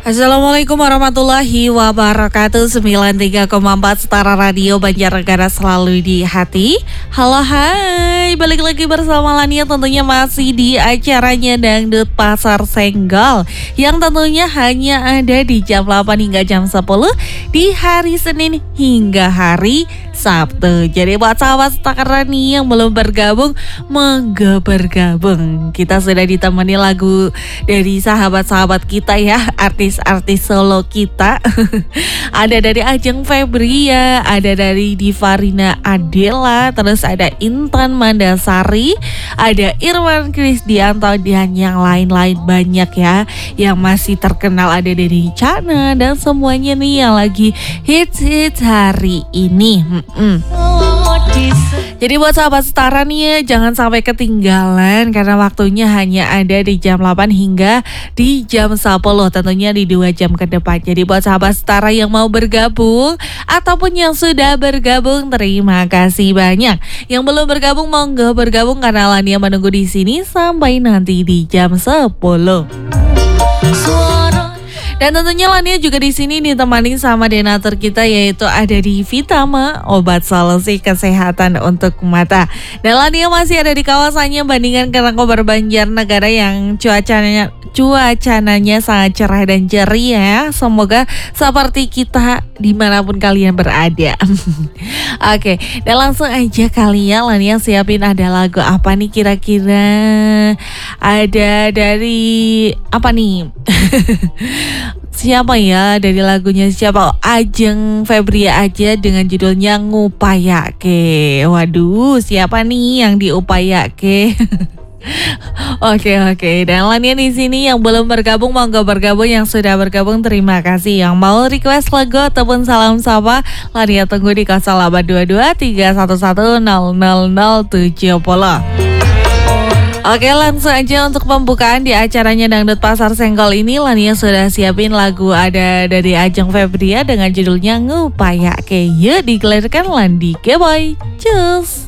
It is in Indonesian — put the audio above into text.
Assalamualaikum warahmatullahi wabarakatuh. 93,4 Setara Radio Banjarnegara selalu di hati. Halo hai, balik lagi bersama Lania, tentunya masih di acaranya Dangdut Pasar Senggol, yang tentunya hanya ada di jam 8 hingga jam 10 di hari Senin hingga hari Sabtu. Jadi buat sahabat Setara nih yang belum bergabung, monggo bergabung. Kita sudah ditemani lagu dari sahabat-sahabat kita ya, artis solo kita. Ada dari Ajeng Febria, ada dari Divarina Adela, terus ada Intan Mandasari, ada Irwan Krisdianto, dan yang lain-lain banyak ya yang masih terkenal. Ada dari Chana dan semuanya nih yang lagi hits hari ini. Jadi buat sahabat Setara nih ya, jangan sampai ketinggalan karena waktunya hanya ada di jam 8 hingga di jam 10, tentunya di 2 jam ke depan. Jadi buat sahabat Setara yang mau bergabung ataupun yang sudah bergabung, terima kasih banyak. Yang belum bergabung, monggo bergabung karena Lania menunggu di sini sampai nanti di jam 10. Dan tentunya Lania juga di sini ditemani sama donatur kita, yaitu ada di Vitama, obat solusi kesehatan untuk mata. Dan Lania masih ada di kawasannya Bandingan Kerangkobar Banjarnegara yang cuacananya sangat cerah dan ceria ya. Semoga seperti kita dimanapun kalian berada. Oke, dan langsung aja kali ya, Lania siapin ada lagu apa nih kira-kira? Ada dari apa nih? Siapa ya dari lagunya, siapa? Ajeng Febria aja dengan judulnya Ngupayake. Waduh, siapa nih yang diupayake? Oke. Dan Lania di sini yang belum bergabung, monggo bergabung. Yang sudah bergabung, terima kasih. Yang mau request lagu ataupun salam sapa, Lania tunggu di 0822 311 0007. Oke, langsung aja untuk pembukaan di acaranya Dangdut Pasar Senggol ini. Lania sudah siapin lagu ada dari Ajeng Febria dengan judulnya Ngupayake. Yuk digelarkan Landi Boy. Cus.